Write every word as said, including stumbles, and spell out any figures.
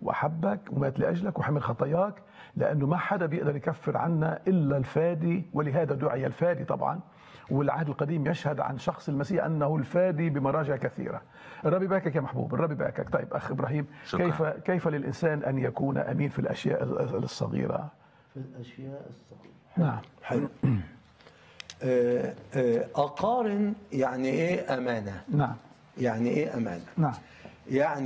وأحبك ومات لأجلك وحمل خطاياك، لأنه ما حدا بيقدر يكفر عنا إلا الفادي، ولهذا دعي الفادي طبعا. والعهد القديم يشهد عن شخص المسيح أنه الفادي بمراجع كثيرة. الرب يباركك يا محبوب، الرب يباركك. طيب أخ إبراهيم، شكرا. كيف كيف للإنسان أن يكون أمين في الأشياء الصغيرة؟ في الأشياء الصغيرة. نعم. حلو. آه، آه، أقارن يعني إيه أمانة؟ نعم. يعني إيه أمانة؟ نعم. يعني